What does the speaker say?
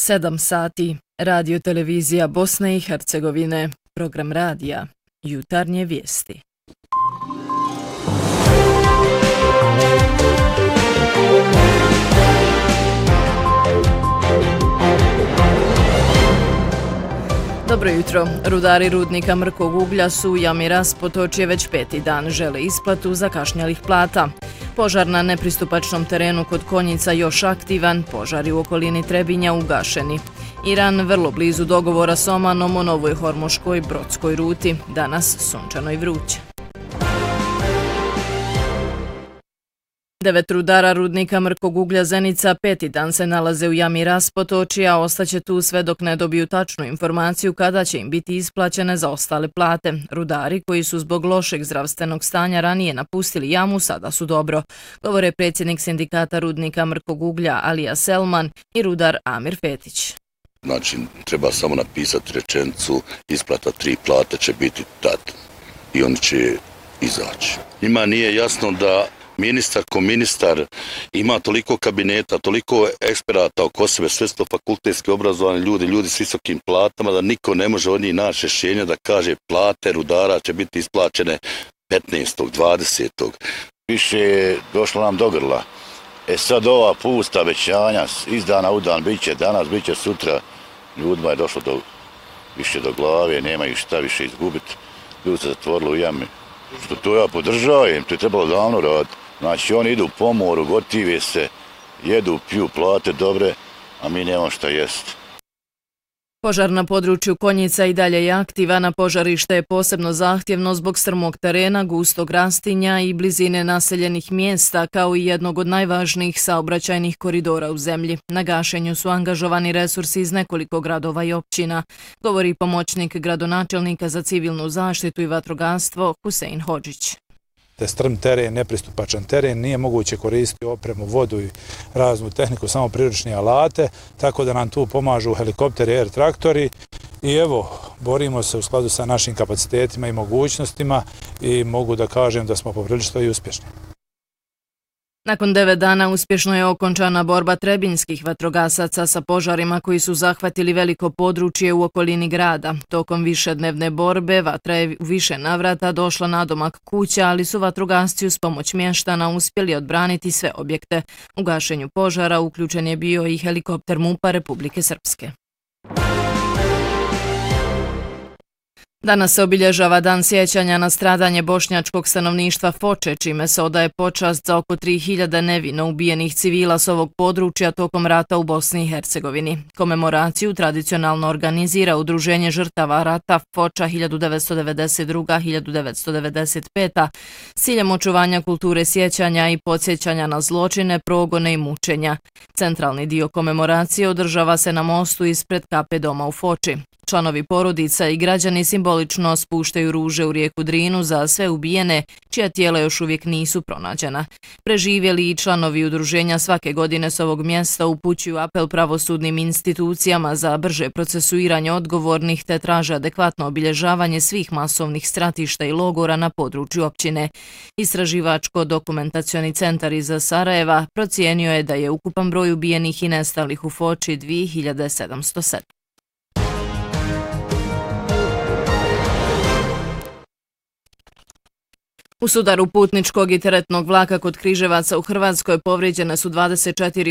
7 sati. Radio televizija Bosne i Hercegovine. Program radija. Jutarnje vijesti. Dobro jutro. Rudari rudnika mrkog uglja su u jami Raspotočje već 5. dan, žele isplatu zakašnjelih plata. Požar na nepristupačnom terenu kod Konjica još aktivan, požari u okolini Trebinja ugašeni. Iran vrlo blizu dogovora s Omanom o novoj hormuškoj brodskoj ruti, danas sunčano i vruće. 9 rudara rudnika mrkog uglja Zenica 5. dan se nalaze u jami Raspotočje, a ostaće tu sve dok ne dobiju tačnu informaciju kada će im biti isplaćene zaostale plate. Rudari koji su zbog lošeg zdravstvenog stanja ranije napustili jamu sada su dobro, govore predsjednik sindikata rudnika mrkog uglja Alija Selman i rudar Amir Fetić. Znači, treba samo napisati rečenicu, isplata 3 plate će biti tad i oni će izaći. Njima nije jasno da ministar ko ministar ima toliko kabineta, toliko eksperata oko sebe, sve su to fakultetski obrazovani ljudi s visokim platama, da niko ne može od njih naći rješenja da kaže plate rudara će biti isplaćene 15. 20. Više je došlo nam do grla. Sad ova pusta obećanja iz dana u dan, bit će danas, bit će sutra, ljudima je došlo više do glave, nemaju šta više izgubiti, ljudi se zatvorili u jami. Što to ja podržavam, to je trebalo davno raditi. Znači oni idu po moru, gotive se, jedu, piju, plate dobre, a mi nemamo šta jest. Požar na području Konjica i dalje je aktivan, a požarište je posebno zahtjevno zbog strmog terena, gustog rastinja i blizine naseljenih mjesta, kao i jednog od najvažnijih saobraćajnih koridora u zemlji. Na gašenju su angažovani resursi iz nekoliko gradova i općina, govori pomoćnik gradonačelnika za civilnu zaštitu i vatrogastvo Husein Hodžić. Strm teren, nepristupačan teren, nije moguće koristiti opremu, vodu i raznu tehniku, samo priručne alate, tako da nam tu pomažu helikopteri, air traktori i evo, borimo se u skladu sa našim kapacitetima i mogućnostima i mogu da kažem da smo poprilično i uspješni. Nakon 9 dana uspješno je okončana borba trebinjskih vatrogasaca sa požarima koji su zahvatili veliko područje u okolini grada. Tokom višednevne borbe vatra je u više navrata došla na domak kuća, ali su vatrogasci uz pomoć mještana uspjeli odbraniti sve objekte. U gašenju požara uključen je bio i helikopter MUP-a Republike Srpske. Danas se obilježava dan sjećanja na stradanje bošnjačkog stanovništva Foče, čime se odaje počast za oko 3000 nevino ubijenih civila s ovog područja tokom rata u Bosni i Hercegovini. Komemoraciju tradicionalno organizira Udruženje žrtava rata Foča 1992-1995 s ciljem očuvanja kulture sjećanja i podsjećanja na zločine, progone i mučenja. Centralni dio komemoracije održava se na mostu ispred kape doma u Foči. Članovi porodica i građani simbolično spuštaju ruže u rijeku Drinu za sve ubijene, čija tijela još uvijek nisu pronađena. Preživjeli i članovi udruženja svake godine s ovog mjesta upućuju apel pravosudnim institucijama za brže procesuiranje odgovornih te traže adekvatno obilježavanje svih masovnih stratišta i logora na području općine. Istraživačko-dokumentacioni centar iz Sarajeva procijenio je da je ukupan broj ubijenih i nestalih u Foči 2707. U sudaru putničkog i teretnog vlaka kod Križevaca u Hrvatskoj povrijeđene su 24